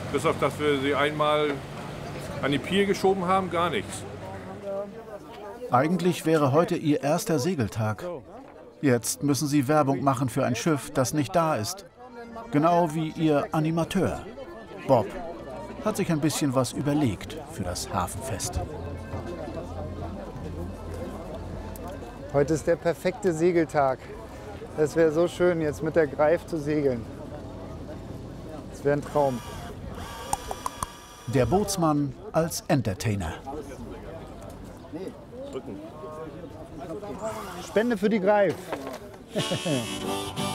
Bis auf, dass wir sie einmal an die Pier geschoben haben, gar nichts. Eigentlich wäre heute ihr erster Segeltag. Jetzt müssen sie Werbung machen für ein Schiff, das nicht da ist. Genau wie ihr Animateur. Bob hat sich ein bisschen was überlegt für das Hafenfest. Heute ist der perfekte Segeltag. Es wäre so schön, jetzt mit der Greif zu segeln. Das wäre ein Traum. Der Bootsmann als Entertainer. Spende für die Greif.